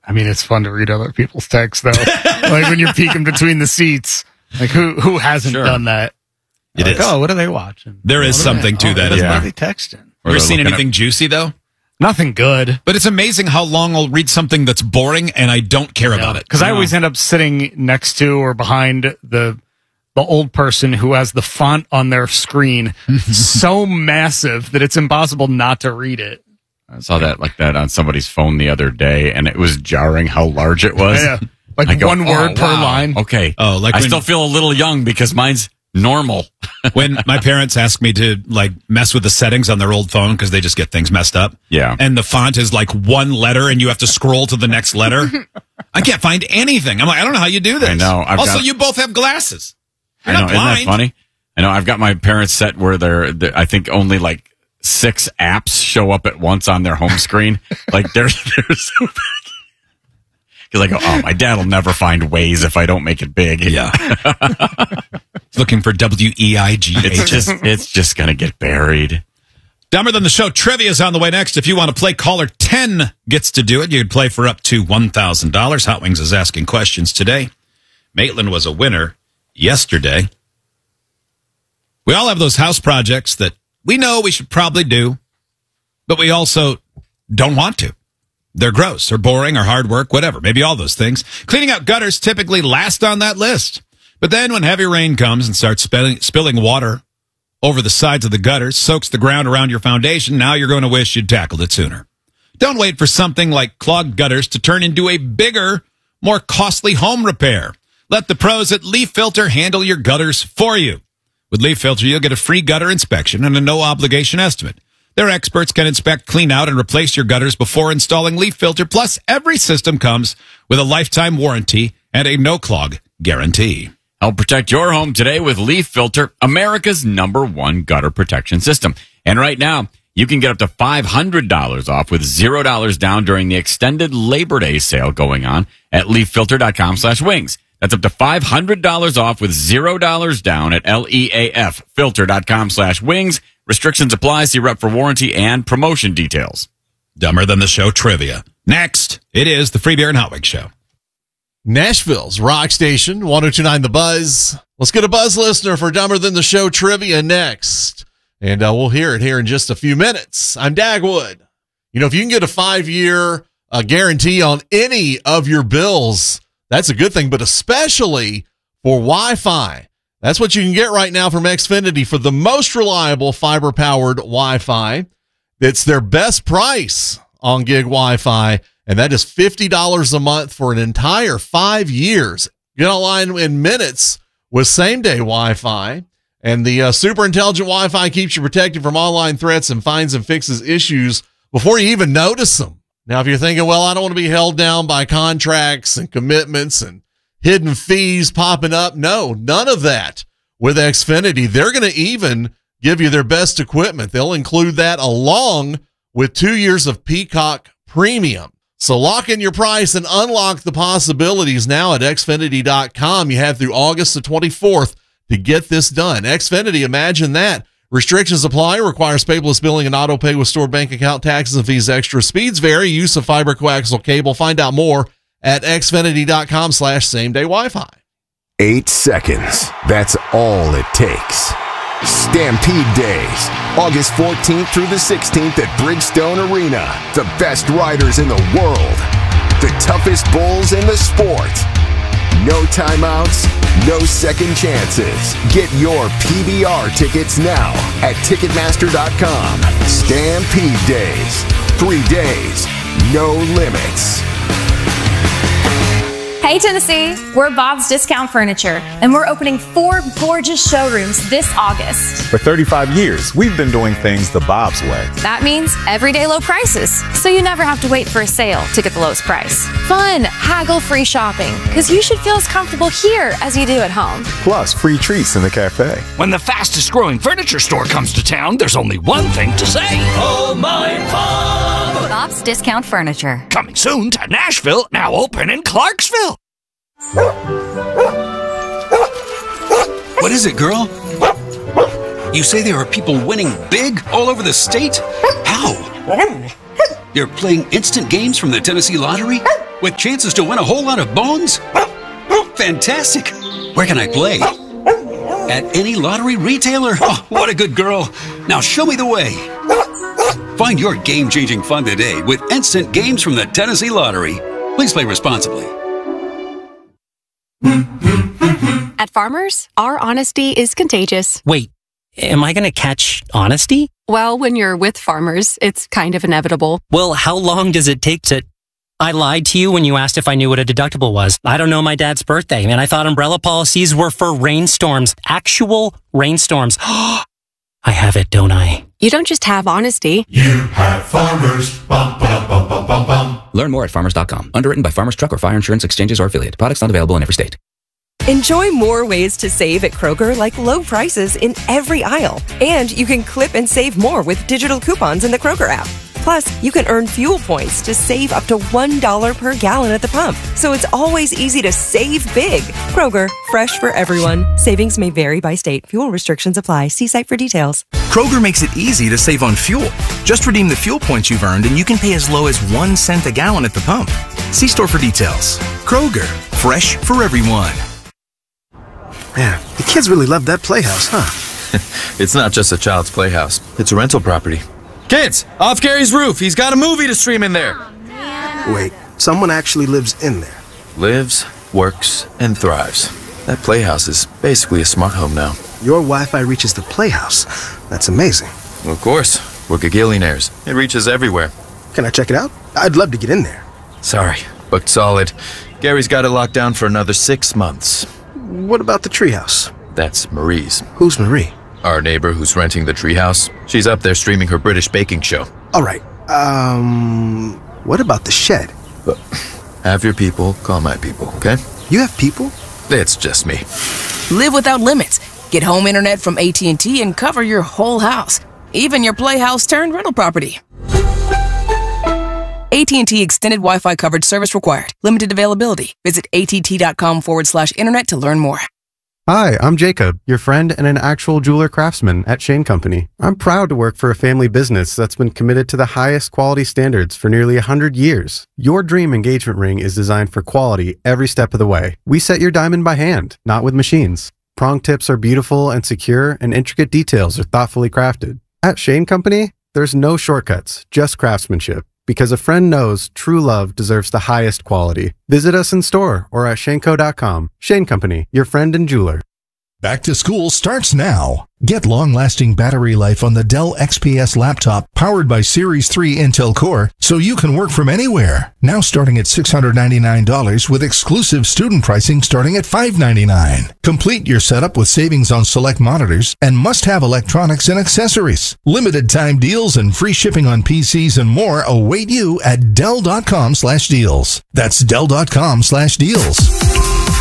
I mean, it's fun to read other people's texts, though. Like when you're peeking between the seats. Like, who hasn't done that? It is. Oh, what are they watching? There is something to that. What are they texting? Ever seen anything juicy, though? Nothing good. But it's amazing how long I'll read something that's boring and I don't care about it. Because I always end up sitting next to or behind the old person who has the font on their screen so massive that it's impossible not to read it. I saw that like that on somebody's phone the other day, and it was jarring how large it was. Yeah. Like one word per line. Okay. Oh, like I still feel a little young because mine's normal. When my parents ask me to like mess with the settings on their old phone because they just get things messed up. Yeah. And the font is like one letter and you have to scroll to the next letter. I can't find anything. I'm like, I don't know how you do this. I know. Also, you both have glasses. You're not Isn't blind. that funny? I know. I've got my parents set where they're I think only like 6 apps show up at once on their home screen. Like they're so big. Because I go, oh, my dad will never find Waze if I don't make it big. Yeah. Looking for WEIGH. It's just going to get buried. Dumber Than the Show trivia is on the way next. If you want to play, caller 10 gets to do it. You could play for up to $1,000. Hot Wings is asking questions today. Maitland was a winner yesterday. We all have those house projects that we know we should probably do, but we also don't want to. They're gross or boring or hard work, whatever. Maybe all those things. Cleaning out gutters typically last on that list. But then when heavy rain comes and starts spilling water over the sides of the gutters, soaks the ground around your foundation, now you're going to wish you'd tackled it sooner. Don't wait for something like clogged gutters to turn into a bigger, more costly home repair. Let the pros at Leaf Filter handle your gutters for you. With Leaf Filter, you'll get a free gutter inspection and a no-obligation estimate. Their experts can inspect, clean out, and replace your gutters before installing Leaf Filter. Plus, every system comes with a lifetime warranty and a no-clog guarantee. Help protect your home today with Leaf Filter, America's #1 gutter protection system. And right now, you can get up to $500 off with $0 down during the extended Labor Day sale going on at leaffilter.com/wings. That's up to $500 off with $0 down at leaffilter.com/wings. Restrictions apply. See rep for warranty and promotion details. Dumber Than the Show trivia. Next, it is the Free Beer and Hot Wings Show. Nashville's Rock Station, 102.9 The Buzz. Let's get a Buzz listener for Dumber Than the Show trivia next. And we'll hear it here in just a few minutes. I'm Dagwood. You know, if you can get a 5-year guarantee on any of your bills, that's a good thing, but especially for Wi-Fi. That's what you can get right now from Xfinity for the most reliable fiber-powered Wi-Fi. It's their best price on gig Wi-Fi, and that is $50 a month for an entire 5 years. Get online in minutes with same-day Wi-Fi, and the super intelligent Wi-Fi keeps you protected from online threats and finds and fixes issues before you even notice them. Now, if you're thinking, well, I don't want to be held down by contracts and commitments and hidden fees popping up. No, none of that with Xfinity. They're going to even give you their best equipment. They'll include that along with 2 years of Peacock Premium. So lock in your price and unlock the possibilities now at Xfinity.com. You have through August the 24th to get this done. Xfinity, imagine that. Restrictions apply. Requires paperless billing and auto pay with stored bank account, taxes and fees extra. Speeds vary. Use of fiber coaxial cable. Find out more at Xfinity.com/same-day Wi-Fi. 8 seconds. That's all it takes. Stampede Days, August 14th through the 16th at Bridgestone Arena. The best riders in the world. The toughest bulls in the sport. No timeouts, no second chances. Get your PBR tickets now at Ticketmaster.com. Stampede Days. 3 days, no limits. Hey Tennessee, we're Bob's Discount Furniture, and we're opening 4 gorgeous showrooms this August. For 35 years, we've been doing things the Bob's way. That means everyday low prices, so you never have to wait for a sale to get the lowest price. Fun, haggle-free shopping, because you should feel as comfortable here as you do at home. Plus, free treats in the cafe. When the fastest growing furniture store comes to town, there's only one thing to say. Oh my Bob! Bob's Discount Furniture. Coming soon to Nashville, now open in Clarksville. What is it, girl? You say there are people winning big all over the state? How? They're playing instant games from the Tennessee Lottery? with chances to win a whole lot of bones? Fantastic! Where can I play? At any lottery retailer? Oh, what a good girl. Now show me the way. Find your game-changing fun today with instant games from the Tennessee Lottery. Please play responsibly. At Farmers, our honesty is contagious. Wait, am I going to catch honesty? Well, when you're with Farmers, it's kind of inevitable. Well, how long does it take to... I lied to you when you asked if I knew what a deductible was. I don't know my dad's birthday, and I thought umbrella policies were for rainstorms. Actual rainstorms. I have it, don't I? You don't just have honesty. You have Farmers. Bum, bum, bum, bum, bum, bum. Learn more at farmers.com. Underwritten by Farmers Truck or Fire Insurance Exchanges or affiliate. Products not available in every state. Enjoy more ways to save at Kroger, like low prices in every aisle. And you can clip and save more with digital coupons in the Kroger app. Plus, you can earn fuel points to save up to $1 per gallon at the pump. So it's always easy to save big. Kroger, fresh for everyone. Savings may vary by state. Fuel restrictions apply. See site for details. Kroger makes it easy to save on fuel. Just redeem the fuel points you've earned and you can pay as low as 1 cent a gallon at the pump. See store for details. Kroger, fresh for everyone. Man, the kids really love that playhouse, huh? It's not just a child's playhouse. It's a rental property. Kids, off Gary's roof. He's got a movie to stream in there. Wait, someone actually lives in there? Lives, works, and thrives. That playhouse is basically a smart home now. Your Wi-Fi reaches the playhouse. That's amazing. Of course. We're gagillionaires. It reaches everywhere. Can I check it out? I'd love to get in there. Sorry, booked solid. Gary's got it locked down for another 6 months. What about the treehouse? That's Marie's. Who's Marie? Our neighbor who's renting the treehouse. She's up there streaming her British baking show. All right. What about the shed? Have your people call my people, okay? You have people? It's just me. Live without limits. Get home internet from AT&T and cover your whole house. Even your playhouse turned rental property. AT&T Extended Wi-Fi coverage service required. Limited availability. Visit att.com/internet to learn more. Hi, I'm Jacob, your friend and an actual jeweler craftsman at Shane Company. I'm proud to work for a family business that's been committed to the highest quality standards for nearly 100 years. Your dream engagement ring is designed for quality every step of the way. We set your diamond by hand, not with machines. Prong tips are beautiful and secure, and intricate details are thoughtfully crafted. At Shane Company, there's no shortcuts, just craftsmanship. Because a friend knows true love deserves the highest quality. Visit us in store or at shaneco.com. Shane Company, your friend and jeweler. Back to school starts now. Get long-lasting battery life on the Dell XPS laptop powered by Series 3 Intel Core so you can work from anywhere. Now starting at $699 with exclusive student pricing starting at $599. Complete your setup with savings on select monitors and must-have electronics and accessories. Limited time deals and free shipping on PCs and more await you at Dell.com/deals. That's Dell.com/deals.